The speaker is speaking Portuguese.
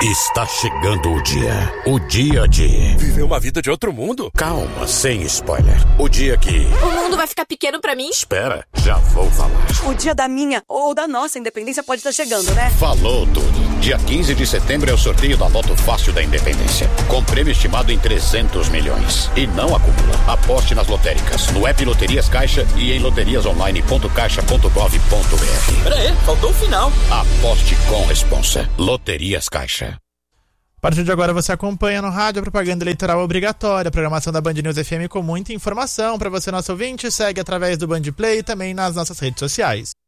Está chegando o dia de... Viver uma vida de outro mundo? Calma, sem spoiler. O dia que... O mundo vai ficar pequeno pra mim? Espera, já vou falar. O dia da minha ou da nossa independência pode estar chegando, né? Falou tudo. Dia 15 de setembro é o sorteio da Loto Fácil da Independência, com prêmio estimado em 300 milhões. E não acumula. Aposte nas lotéricas, no app Loterias Caixa e em loteriasonline.caixa.gov.br. Peraí, faltou o final. Aposte com responsa. Loterias Caixa. A partir de agora você acompanha no rádio a propaganda eleitoral obrigatória, a programação da Band News FM com muita informação para você, nosso ouvinte. Segue através do Band Play e também nas nossas redes sociais.